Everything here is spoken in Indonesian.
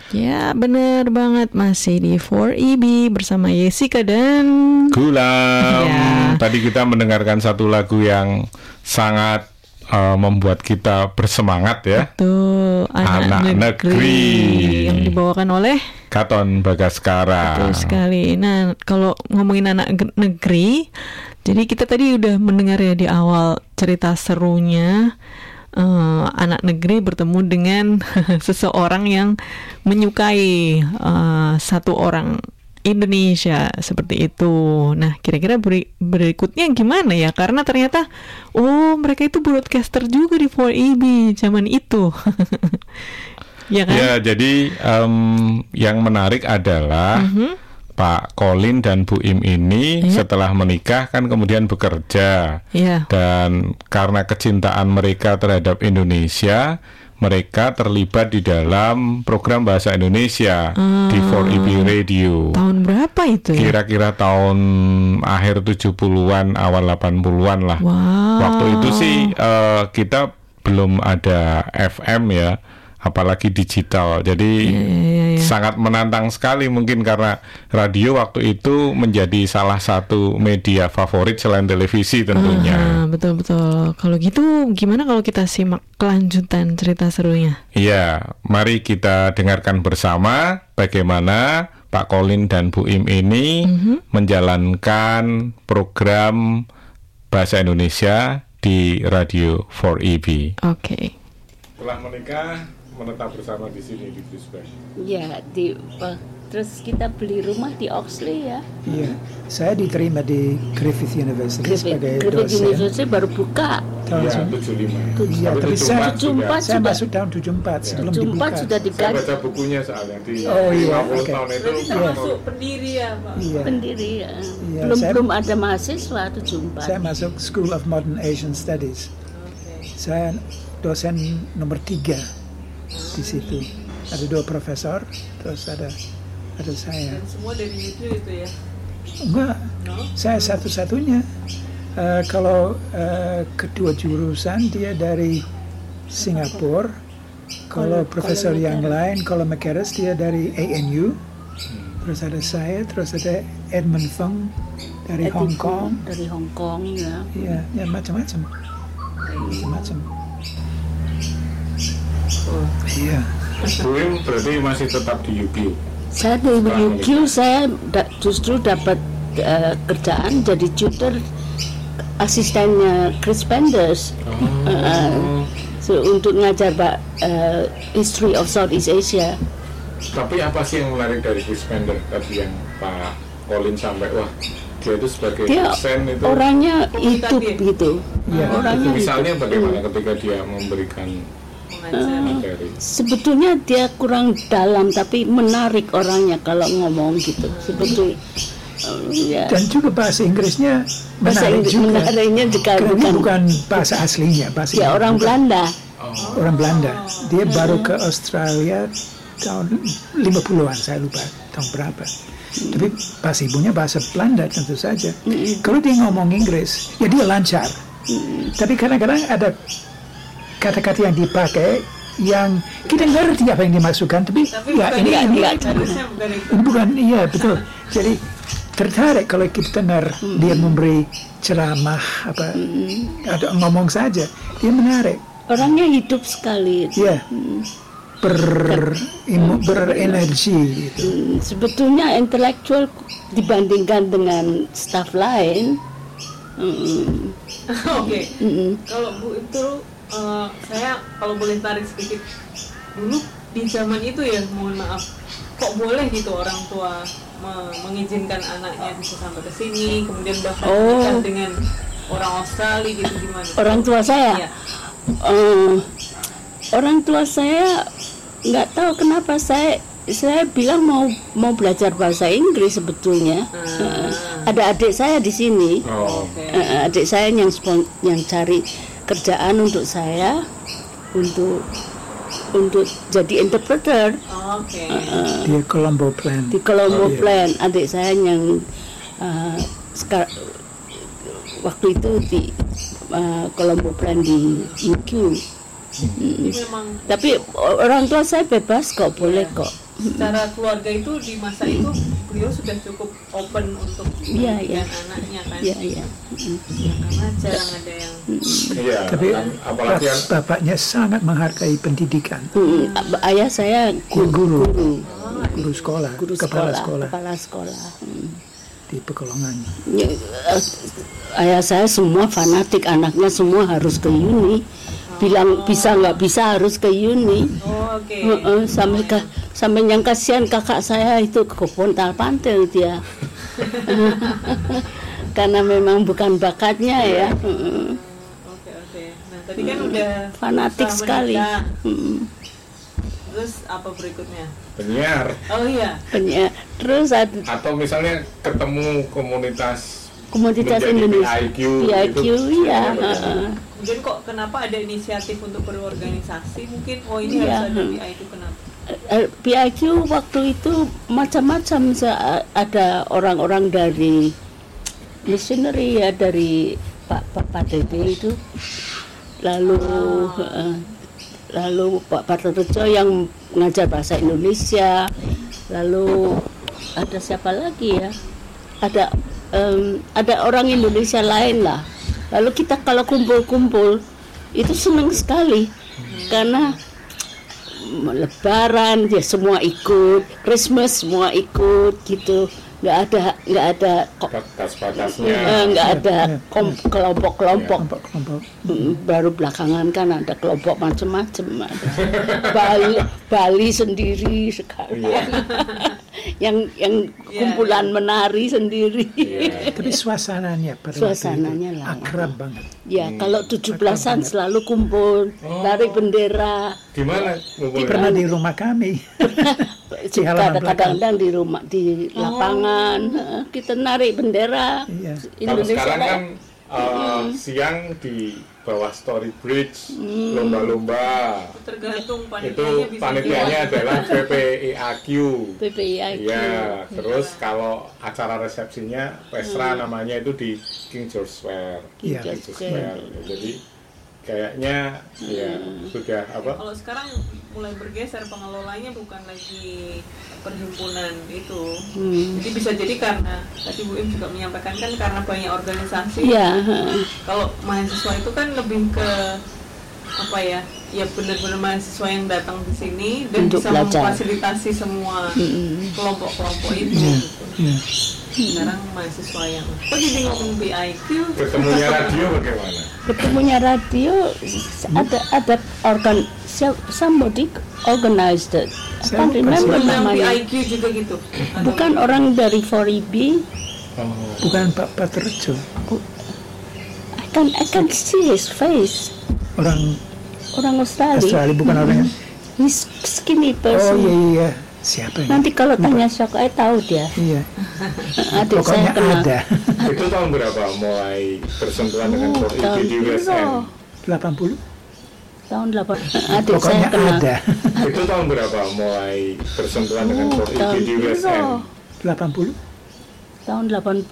Ya, bener banget, masih di 4EB bersama Jessica dan Gulam. Ya. Tadi kita mendengarkan satu lagu yang sangat membuat kita bersemangat ya. Tuh, Anak Negeri yang dibawakan oleh Katon Bagaskara. Betul sekali. Nah, kalau ngomongin anak negeri, jadi kita tadi udah mendengar ya di awal cerita serunya. Anak negeri bertemu dengan seseorang yang menyukai satu orang Indonesia seperti itu. Nah, kira-kira berikutnya gimana ya? Karena ternyata mereka itu broadcaster juga di 4EB zaman itu. Ya kan? Ya, jadi yang menarik adalah Pak Colin dan Bu Im ini setelah menikah kan kemudian bekerja, dan karena kecintaan mereka terhadap Indonesia, mereka terlibat di dalam program bahasa Indonesia di 4EB Radio. Tahun berapa itu ya? Kira-kira tahun akhir 70-an, awal 80-an lah. Wow. Waktu itu sih kita belum ada FM ya, apalagi digital. Jadi sangat menantang sekali, mungkin karena radio waktu itu menjadi salah satu media favorit selain televisi tentunya. Betul-betul. Kalau gitu gimana kalau kita simak kelanjutan cerita serunya? Iya, mari kita dengarkan bersama bagaimana Pak Colin dan Bu Im ini menjalankan program bahasa Indonesia di radio 4EB. Oke. Setelah menikah menetap bersama di sini di Brisbane. Ya, terus kita beli rumah di Oxley ya. Iya, saya diterima di Griffith University sebagai Griffith dosen. University baru buka. Iya, 75. Iya, tapi saya sudah, masuk tahun 74 sebelum dibuka. Sudah dibuka. Saya baca bukunya soalnya di 50 oke. tahun itu. Masuk pendiri ya, Pak. Iya. Pendiri ya. Iya, belum ada mahasiswa 74. Saya masuk School of Modern Asian Studies. Saya dosen nomor 3 di situ. Ada 2 profesor, terus ada saya. Dan semua dari itu ya? Enggak, saya satu-satunya. Kalau kedua jurusan dia dari Singapura. Kalau profesor yang lain, kalau McCarus dia dari ANU. Terus ada saya, terus ada Edmund Feng dari Hong Kong. Dari Hong Kong ya. Iya, macam-macam. Iya. Bu Im berarti masih tetap di UQ. Saya di UQ, saya justru dapat kerjaan jadi tutor asistennya Chris Penders. Untuk ngajar history of Southeast Asia. Tapi apa sih yang menarik dari Chris Penders tadi yang Pak Colin sampai dia itu sebagai dosen itu orangnya hidup gitu. Ya. Orangnya misalnya bagaimana ketika dia memberikan materi? Sebetulnya dia kurang dalam tapi menarik orangnya kalau ngomong gitu. Sebetulnya ya. Dan juga bahasa Inggrisnya menarik juga. Menariknya juga bukan bahasa aslinya, bahasa dia orang Belanda. Orang Belanda. Dia baru ke Australia tahun 50-an, saya lupa tahun berapa. Tapi bahasa ibunya bahasa Belanda tentu saja. Kalau dia ngomong Inggris, ya dia lancar. Tapi kadang-kadang ada kata-kata yang dipakai yang kita ngerti apa yang dimaksudkan, tapi ya ini bukan, iya betul. Jadi tertarik kalau kita dengar dia memberi ceramah ada ngomong saja, dia menarik. Orangnya hidup sekali. Iya. Berenergi gitu. Sebetulnya intelektual dibandingkan dengan staf lain. Oke. Kalau Bu itu saya kalau boleh tarik sedikit dulu di zaman itu ya, mohon maaf, kok boleh gitu orang tua mengizinkan anaknya bisa sampai ke sini, kemudian bahkan menikah dengan orang Australia gitu, gimana? Orang tua saya. Ya. Orang tua saya nggak tahu kenapa saya bilang mau belajar bahasa Inggris sebetulnya. Ada adik saya di sini. Adik saya yang cari kerjaan untuk saya untuk jadi interpreter. Di Colombo Plan. Di Colombo Plan, adik saya yang waktu itu di Colombo Plan di UQ. Memang. Tapi orang tua saya bebas kok, boleh kok. Secara keluarga itu di masa itu beliau sudah cukup open untuk Iya. anaknya kan. Iya. Ya, karena jarang ada yang. Iya. Tapi Apalagi yang bapaknya sangat menghargai pendidikan. Ayah saya Guru sekolah, kepala sekolah di Pekalongan. Ayah saya semua fanatik, anaknya semua harus ke uni. Bilang bisa nggak bisa harus ke uni. Sampai yang kasihan kakak saya itu ke pontal-pantil dia. Karena memang bukan bakatnya ya. Oke. Nah, tadi kan udah fanatik sekali. Terus apa berikutnya? penyiar. Oh iya. Terus Atau misalnya ketemu komunitas Indonesia PIQ ya. Mungkin kok kenapa ada inisiatif untuk berorganisasi? Mungkin ini harus ada PIQ, kenapa? PIQ waktu itu macam-macam, ada orang-orang dari missionary ya, dari Pak DB itu, lalu Pak Paterjo yang ngajar bahasa Indonesia, lalu ada siapa lagi ya, ada orang Indonesia lain lah. Lalu kita kalau kumpul-kumpul itu senang sekali, karena Lebaran ya semua ikut, Christmas semua ikut gitu, nggak ada batas-batasnya, nggak ada kelompok-kelompok. Baru belakangan kan ada kelompok macam-macam, ada Bali sendiri sekarang. yang kumpulan menari sendiri. Tapi suasananya lah akrab banget. Ya, kalau 17-an selalu kumpul, tarik bendera. Di mana? Pernah di rumah kami. Kadang-kadang di lapangan kita narik bendera. Kalau sekarang kan siang di bawah Story Bridge lomba-lomba. Tergantung panitianya adalah PPIAQ. Ya, terus kalau acara resepsinya Pesra namanya itu di King George Square. Jadi kayaknya sudah apa? Kalau sekarang mulai bergeser, pengelolanya bukan lagi perhimpunan itu. Jadi bisa jadi karena tadi Bu Im juga menyampaikan kan karena banyak organisasi. Kalau mahasiswa itu kan lebih ke apa ya? Ya benar-benar mahasiswa yang datang ke sini dan untuk bisa belajar, memfasilitasi semua kelompok-kelompok itu. Sekarang mahasiswa yang jadi ngomong PIQ. Ketemunya radio bagaimana? Ketemunya radio ada somebody organized it. I can't remember namanya. PIQ juga gitu. Bukan orang dari 4EB. Bukan Pak Paterjo. I can see his face. Orang Australia. Bukan orang. He's skinny person. Oh iya. Siapa ini? Nanti kalau tanya Syok, tahu dia. Iya. Adik Pokoknya saya ada. Itu tahun berapa mulai bersentuhan dengan PIQ di USN? 80. Tahun 80. Adik Pokoknya saya kenal. ada. Itu tahun berapa mulai bersentuhan dengan PIQ di USN? 80. Tahun 80.